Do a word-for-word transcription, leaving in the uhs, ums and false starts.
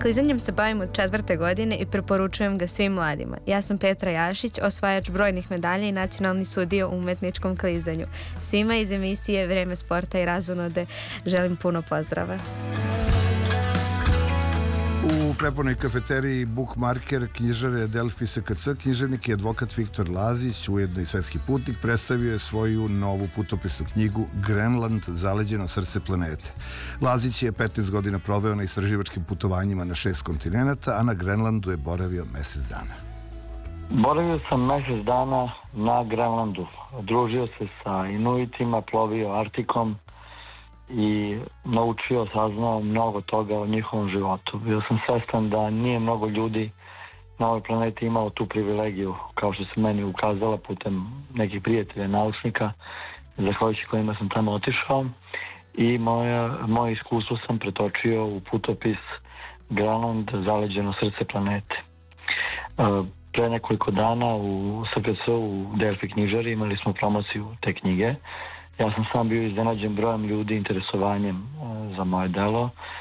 Klizanjem se bavim od četvrte godine i preporučujem ga svim mladima. Ja sam Petra Jašić, osvajač brojnih medalja i nacionalni sudija u umetničkom klizanju. Svima iz emisije Vreme sporta i razonode želim puno pozdrava. U prepunoj kafeteriji Bookmarker knjižare Delfi S K C književnik i advokat Viktor Lazić, ujedno i svetski putnik, predstavio je svoju novu putopisnu knjigu Grenland, zaleđeno srce planete. Lazić je petnaest godina proveo na istraživačkim putovanjima na šest kontinenata, a na Grenlandu je boravio mesec dana. Boravio sam mesec dana na Grenlandu. Družio se sa Inuitima, plovio Arktikom i naučio, saznao mnogo toga o njihovom životu. Bio sam svestan da nije mnogo ljudi na ovoj planeti imao tu privilegiju, kao što se meni ukazala putem nekih prijatelja, naučnika, zahvaljujući kojima sam tamo otišao, i moja, moje iskustvo sam pretočio u putopis Grenland, zaleđeno srce planete. Pre nekoliko dana u S K C, u Delfi knjižari, imali smo promociju te knjige. Ja sam sam bio iznenađen brojem ljudi, interesovanjem za moje delo.